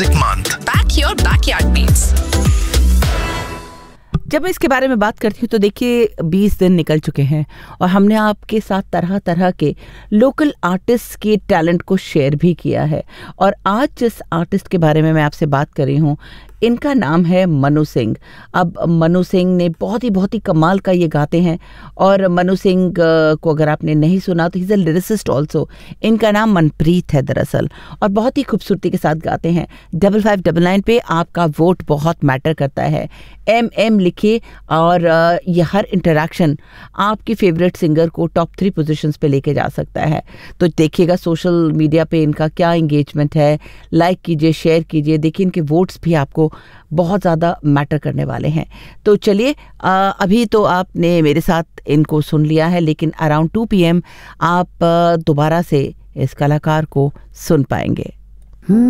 Music Month. Pack your backyard beats. जब मैं इसके बारे में बात करती हूँ तो देखिए 20 दिन निकल चुके हैं और हमने आपके साथ तरह तरह के लोकल आर्टिस्ट के टैलेंट को शेयर भी किया है। और आज जिस आर्टिस्ट के बारे में मैं आपसे बात कर रही हूँ, इनका नाम है मनु सिंह। अब मनु सिंह ने बहुत ही कमाल का ये गाते हैं। और मनु सिंह को अगर आपने नहीं सुना तो he is a lyricist also. इनका नाम मनप्रीत है दरअसल, और बहुत ही खूबसूरती के साथ गाते हैं। 5599 पे आपका वोट बहुत मैटर करता है। MM लिखिए और ये हर इंटरेक्शन आपकी फेवरेट सिंगर को टॉप 3 पोजीशंस पे लेके जा सकता है। तो देखिएगा सोशल मीडिया पे इनका क्या एंगेजमेंट है, लाइक कीजिए, शेयर कीजिए। देखिए इनके वोट्स भी आपको बहुत ज़्यादा मैटर करने वाले हैं। तो चलिए, अभी तो आपने मेरे साथ इनको सुन लिया है, लेकिन अराउंड 2 PM आप दोबारा से इस कलाकार को सुन पाएंगे।